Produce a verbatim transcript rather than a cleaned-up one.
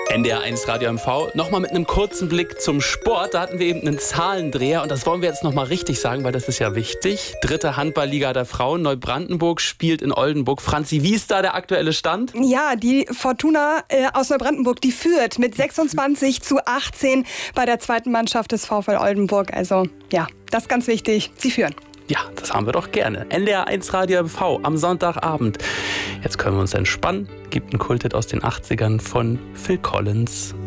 N D R eins Radio M V. Nochmal mit einem kurzen Blick zum Sport. Da hatten wir eben einen Zahlendreher und das wollen wir jetzt nochmal richtig sagen, weil das ist ja wichtig. Dritte Handballliga der Frauen. Neubrandenburg spielt in Oldenburg. Franzi, wie ist da der aktuelle Stand? Ja, die Fortuna äh, aus Neubrandenburg, die führt mit sechsundzwanzig zu achtzehn bei der zweiten Mannschaft des VfL Oldenburg. Also ja, das ist ganz wichtig. Sie führen. Ja, das haben wir doch gerne. N D R eins Radio M V am Sonntagabend. Jetzt können wir uns entspannen. Gibt einen Kulthit aus den achtzigern von Phil Collins.